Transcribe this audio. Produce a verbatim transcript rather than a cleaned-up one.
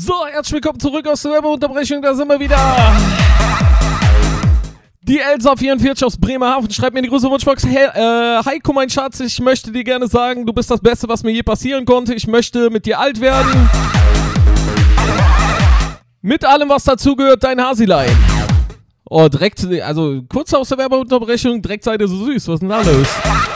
So, herzlich willkommen zurück aus der Werbeunterbrechung, da sind wir wieder. Die Elsa vierundvierzig aus Bremerhaven schreibt mir in die große Wunschbox: Hey, äh, Heiko, mein Schatz, ich möchte dir gerne sagen, du bist das Beste, was mir je passieren konnte. Ich möchte mit dir alt werden. Mit allem, was dazugehört, dein Hasilein. Oh, direkt, also kurz aus der Werbeunterbrechung, direkt seid ihr so süß. Was ist denn da los?